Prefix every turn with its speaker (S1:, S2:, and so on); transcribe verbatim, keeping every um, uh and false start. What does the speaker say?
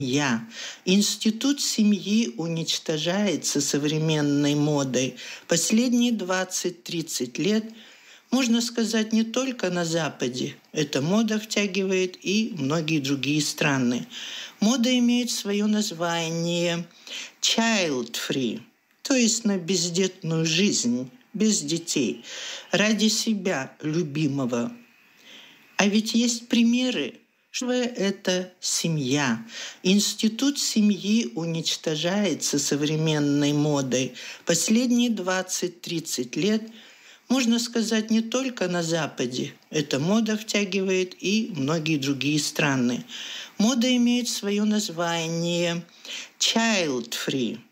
S1: Я. Институт семьи уничтожается современной модой. Последние двадцать-тридцать лет, можно сказать, не только на Западе. Эта мода втягивает и многие другие страны. Мода имеет свое название child-free, то есть на бездетную жизнь, без детей, ради себя любимого. А ведь есть примеры, что это семья. Институт семьи уничтожается современной модой. Последние двадцать-тридцать лет, можно сказать, не только на Западе. Эта мода втягивает и многие другие страны. Мода имеет свое название child-free,